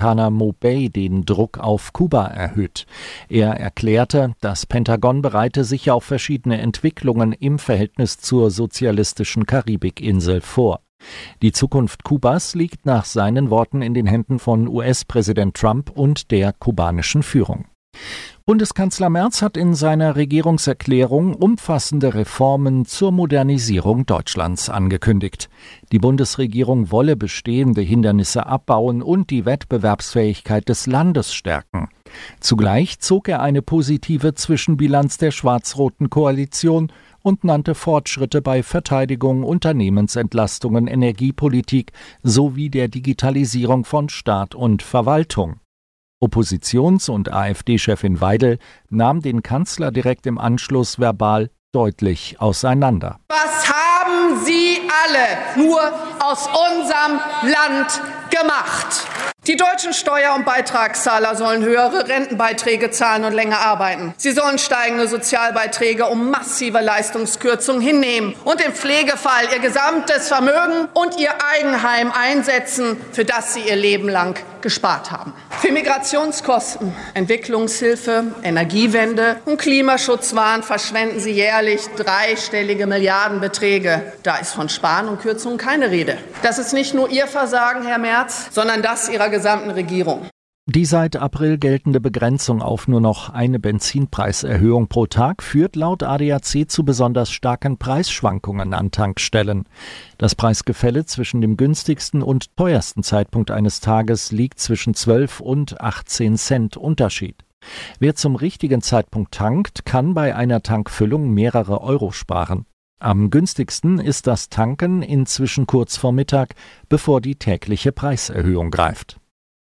Guantanamo Bay den Druck auf Kuba erhöht. Er erklärte, das Pentagon bereite sich auf verschiedene Entwicklungen im Verhältnis zur sozialistischen Karibikinsel vor. Die Zukunft Kubas liegt nach seinen Worten in den Händen von US-Präsident Trump und der kubanischen Führung. Bundeskanzler Merz hat in seiner Regierungserklärung umfassende Reformen zur Modernisierung Deutschlands angekündigt. Die Bundesregierung wolle bestehende Hindernisse abbauen und die Wettbewerbsfähigkeit des Landes stärken. Zugleich zog er eine positive Zwischenbilanz der schwarz-roten Koalition und nannte Fortschritte bei Verteidigung, Unternehmensentlastungen, Energiepolitik sowie der Digitalisierung von Staat und Verwaltung. Oppositions- und AfD-Chefin Weidel nahm den Kanzler direkt im Anschluss verbal deutlich auseinander. Was haben Sie alle nur aus unserem Land gemacht? Die deutschen Steuer- und Beitragszahler sollen höhere Rentenbeiträge zahlen und länger arbeiten. Sie sollen steigende Sozialbeiträge um massive Leistungskürzungen hinnehmen und im Pflegefall ihr gesamtes Vermögen und ihr Eigenheim einsetzen, für das sie ihr Leben lang gespart haben. Für Migrationskosten, Entwicklungshilfe, Energiewende und Klimaschutzwahn verschwenden sie jährlich dreistellige Milliardenbeträge. Da ist von Sparen und Kürzungen keine Rede. Das ist nicht nur Ihr Versagen, Herr Merz, sondern das Ihrer gesamten Regierung. Die seit April geltende Begrenzung auf nur noch eine Benzinpreiserhöhung pro Tag führt laut ADAC zu besonders starken Preisschwankungen an Tankstellen. Das Preisgefälle zwischen dem günstigsten und teuersten Zeitpunkt eines Tages liegt zwischen 12 und 18 Cent Unterschied. Wer zum richtigen Zeitpunkt tankt, kann bei einer Tankfüllung mehrere Euro sparen. Am günstigsten ist das Tanken inzwischen kurz vor Mittag, bevor die tägliche Preiserhöhung greift.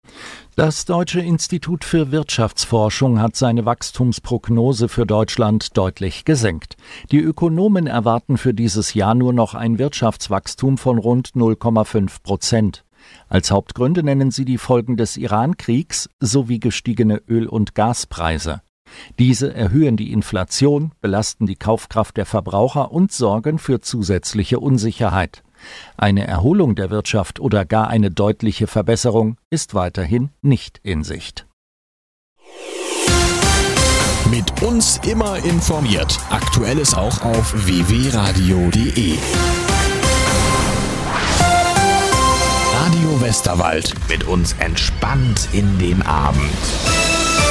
Das Deutsche Institut für Wirtschaftsforschung hat seine Wachstumsprognose für Deutschland deutlich gesenkt. Die Ökonomen erwarten für dieses Jahr nur noch ein Wirtschaftswachstum von rund 0,5%. Als Hauptgründe nennen sie die Folgen des Iran-Kriegs sowie gestiegene Öl- und Gaspreise. Diese erhöhen die Inflation, belasten die Kaufkraft der Verbraucher und sorgen für zusätzliche Unsicherheit. Eine Erholung der Wirtschaft oder gar eine deutliche Verbesserung ist weiterhin nicht in Sicht. Mit uns immer informiert. Aktuelles auch auf www.radio.de. Radio Westerwald. Mit uns entspannt in den Abend.